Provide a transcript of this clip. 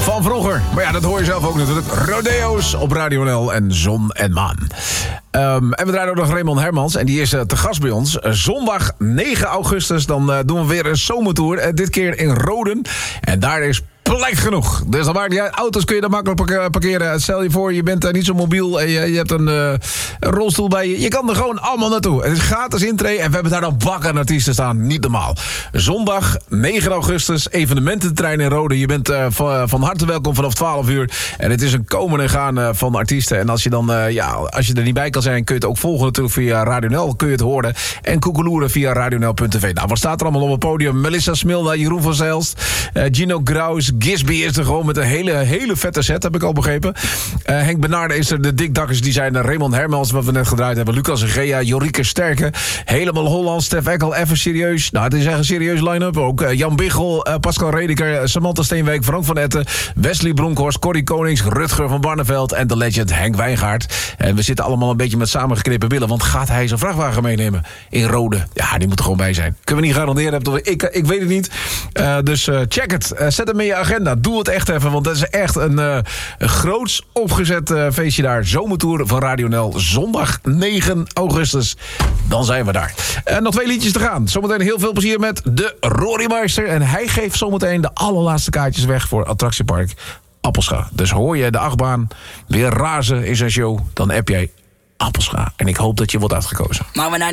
van vroeger. Maar ja, dat hoor je zelf ook natuurlijk. Rodeo's op Radio NL en Zon en Maan. En we draaien ook nog Raymond Hermans. En die is te gast bij ons. Zondag 9 augustus. Dan doen we weer een zomertour. Dit keer in Roden. En daar is plek genoeg. Dus dan maakt niet uit. Auto's kun je daar makkelijk parkeren. Stel je voor, je bent niet zo mobiel en je hebt een rolstoel bij je. Je kan er gewoon allemaal naartoe. Het is gratis intree en we hebben daar dan bakken artiesten staan. Niet normaal. Zondag 9 augustus, evenemententrein in Rode. Je bent van harte welkom vanaf 12 uur. En het is een komen en gaan van artiesten. En als je dan, als je er niet bij kan zijn, kun je het ook volgen natuurlijk via Radio NL. Kun je het horen. En koekeloeren via radionl.tv. Nou, wat staat er allemaal op het podium? Melissa Smilda, Jeroen van Zijlst, Gino Graus, Gisby is er gewoon met een hele vette set, heb ik al begrepen. Henk Benaarde is er, de Dikdakkers, die zijn er. Raymond Hermans, wat we net gedraaid hebben. Lucas en Gea, Jorike Sterke. Helemaal Hollands, Stef Ekkel, even serieus. Nou, het is echt een serieus line-up ook. Jan Biggel, Pascal Redeker, Samantha Steenwijk, Frank van Etten, Wesley Bronkhorst, Corrie Konings, Rutger van Barneveld en de legend Henk Wijngaard. En we zitten allemaal een beetje met samengeknippen billen, want gaat hij zijn vrachtwagen meenemen in Rode? Ja, die moet er gewoon bij zijn. Kunnen we niet garanderen, ik weet het niet. Dus check het. Zet hem in je agenda. Doe het echt even, want dat is echt een groots opgezet feestje daar. Zomertour van Radio NL. Zondag 9 augustus. Dan zijn we daar. Nog 2 liedjes te gaan. Zometeen heel veel plezier met de Rory Meister. En hij geeft zometeen de allerlaatste kaartjes weg voor attractiepark Appelscha. Dus hoor je de achtbaan weer razen in zijn show, dan app jij Appelscha. En ik hoop dat je wordt uitgekozen. Maar we naar